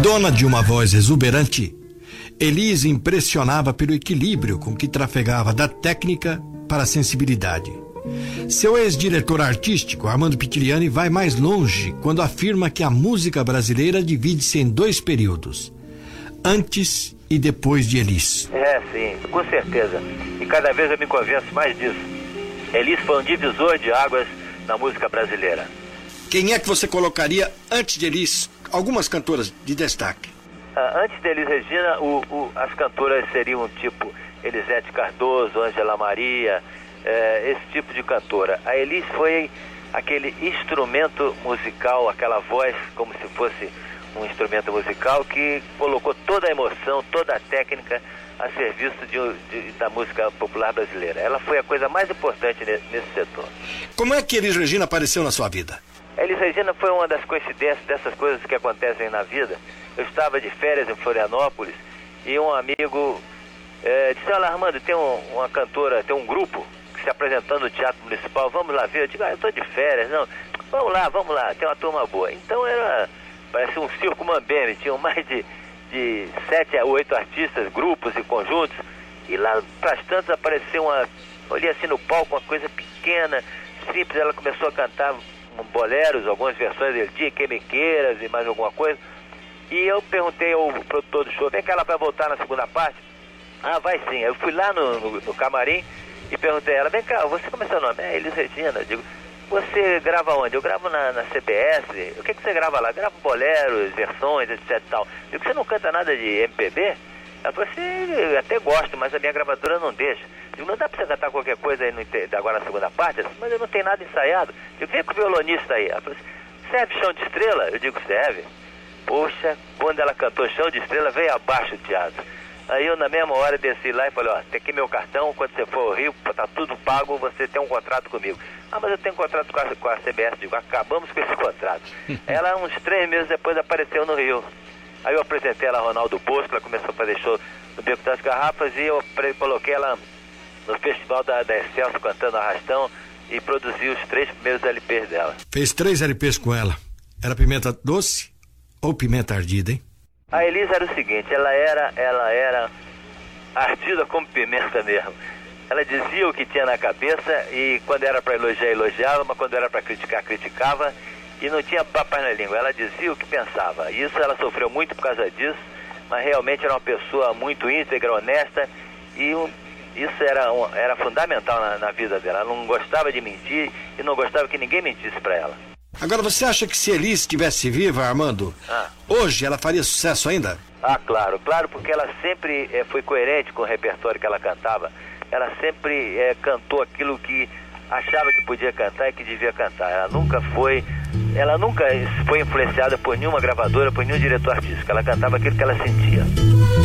Dona de uma voz exuberante, Elis impressionava pelo equilíbrio com que trafegava da técnica para a sensibilidade. Seu ex-diretor artístico, Armando Pitiliani, vai mais longe quando afirma que a música brasileira divide-se em dois períodos: antes e depois de Elis. Sim, com certeza. E cada vez eu me convenço mais disso. Elis foi um divisor de águas na música brasileira. Quem é que você colocaria antes de Elis? Algumas cantoras de destaque. Antes de Elis Regina, as cantoras seriam tipo Elisete Cardoso, Ângela Maria, esse tipo de cantora. A Elis foi aquele instrumento musical, aquela voz como se fosse um instrumento musical que colocou toda a emoção, toda a técnica a serviço da música popular brasileira. Ela foi a coisa mais importante nesse setor. Como é que Elis Regina apareceu na sua vida? Elis Regina foi uma das coincidências dessas coisas que acontecem na vida. Eu estava de férias em Florianópolis e um amigo disse: olha, Armando, tem uma cantora, tem um grupo que se apresentando no Teatro Municipal, vamos lá ver. Eu digo: eu estou de férias. Não, vamos lá, tem uma turma boa. Então parece um circo mambembe, tinham mais de 7 a 8 artistas, grupos e conjuntos, e lá para as tantas apareceu olhei assim no palco, uma coisa pequena, simples. Ela começou a cantar boleros, algumas versões dele, Dia Que Me Queiras e mais alguma coisa, e eu perguntei ao produtor do show: vem que ela vai voltar na segunda parte? Ah, vai sim. Eu fui lá no camarim e perguntei a ela: vem cá, você como é seu nome? É Elis Regina. Eu digo: você grava onde? Eu gravo na CBS. O que você grava lá? Gravo boleros, versões, etc e tal. Eu digo: você não canta nada de MPB? Ela falou assim: eu até gosto, mas a minha gravadora não deixa. Eu digo: não dá pra você cantar qualquer coisa aí agora na segunda parte? Ela falou: mas eu não tenho nada ensaiado. Eu digo: vem com o violonista aí. Ela falou assim: serve Chão de Estrela? Eu digo: serve. Poxa, quando ela cantou Chão de Estrela, veio abaixo o teatro. Aí eu na mesma hora desci lá e falei: ó, tem aqui meu cartão, quando você for ao Rio, tá tudo pago, você tem um contrato comigo. Ah, mas eu tenho um contrato com a CBS. Eu digo: acabamos com esse contrato. Ela, uns 3 meses depois, apareceu no Rio. Aí eu apresentei ela a Ronaldo Bosco, ela começou a fazer show no Beco das Garrafas, e eu coloquei ela no festival da Excelsior cantando Arrastão e produzi os 3 primeiros LPs dela. Fez 3 LPs com ela. Era pimenta doce ou pimenta ardida, hein? A Elis era o seguinte: ela era ardida como pimenta mesmo. Ela dizia o que tinha na cabeça, e quando era para elogiar, elogiava, mas quando era para criticar, criticava, e não tinha papas na língua. Ela dizia o que pensava. Isso, ela sofreu muito por causa disso, mas realmente era uma pessoa muito íntegra, honesta, e isso era fundamental na vida dela. Ela não gostava de mentir e não gostava que ninguém mentisse para ela. Agora, você acha que se Elis estivesse viva, Armando, hoje ela faria sucesso ainda? Ah, claro, porque ela sempre foi coerente com o repertório que ela cantava. Ela sempre cantou aquilo que achava que podia cantar e que devia cantar. Ela nunca foi influenciada por nenhuma gravadora, por nenhum diretor artístico. Ela cantava aquilo que ela sentia.